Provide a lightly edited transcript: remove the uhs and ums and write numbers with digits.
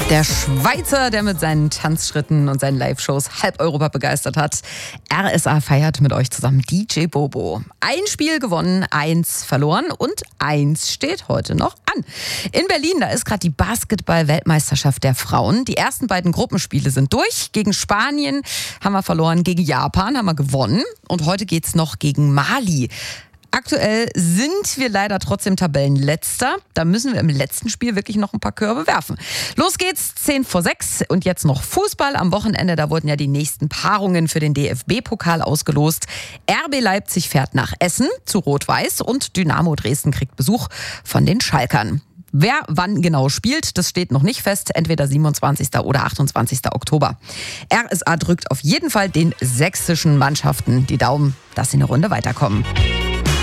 Der Schweizer, der mit seinen Tanzschritten und seinen Live-Shows halb Europa begeistert hat. RSA feiert mit euch zusammen DJ Bobo. Ein Spiel gewonnen, 1 verloren und 1 steht heute noch an. In Berlin, da ist gerade die Basketball-Weltmeisterschaft der Frauen. Die ersten beiden Gruppenspiele sind durch. Gegen Spanien haben wir verloren, gegen Japan haben wir gewonnen. Und heute geht's noch gegen Mali. Aktuell sind wir leider trotzdem Tabellenletzter. Da müssen wir im letzten Spiel wirklich noch ein paar Körbe werfen. Los geht's, 5:10 und jetzt noch Fußball. Am Wochenende, da wurden ja die nächsten Paarungen für den DFB-Pokal ausgelost. RB Leipzig fährt nach Essen zu Rot-Weiß und Dynamo Dresden kriegt Besuch von den Schalkern. Wer wann genau spielt, das steht noch nicht fest. Entweder 27. oder 28. Oktober. RSA drückt auf jeden Fall den sächsischen Mannschaften die Daumen, dass sie eine Runde weiterkommen.